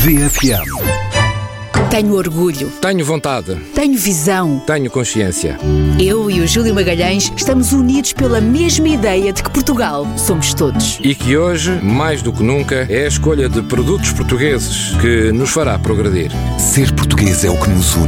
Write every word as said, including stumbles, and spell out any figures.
V F M. Tenho orgulho. Tenho vontade. Tenho visão. Tenho consciência. Eu e o Júlio Magalhães estamos unidos pela mesma ideia de que Portugal somos todos. E que hoje, mais do que nunca, é a escolha de produtos portugueses que nos fará progredir. Ser português é o que nos une.